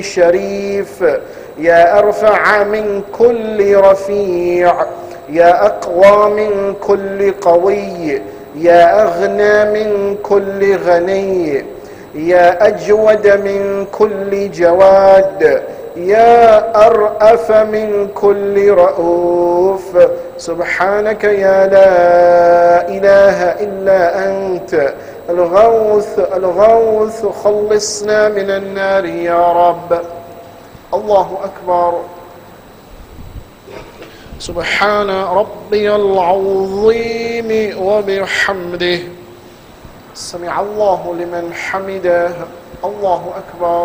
شريف، يا أرفع من كل رفيع، يا أقوى من كل قوي، يا أغنى من كل غني، يا أجود من كل جواد، يا أرأف من كل رؤوف. سبحانك يا لا إله إلا أنت الغوث الغوث، خلصنا من النار يا رب. الله أكبر. سبحان ربي العظيم وبحمده. سمع الله لمن حمده. الله أكبر.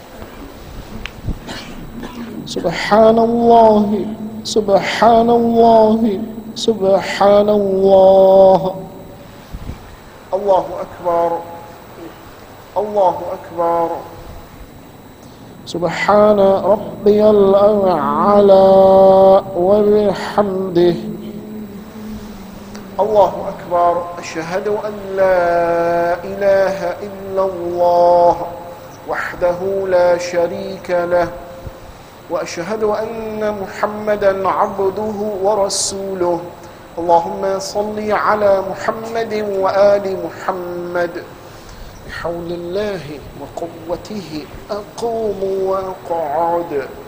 سبحان الله سبحان الله سبحان الله. الله أكبر. الله أكبر. سبحان ربي الأعلى وبحمده. الله أكبر. أشهد أن لا إله إلا الله وحده لا شريك له، وأشهد أن محمدا عبده ورسوله. اللهم صل على محمد وآل محمد. بحول الله وقوته أقوم وأقعد.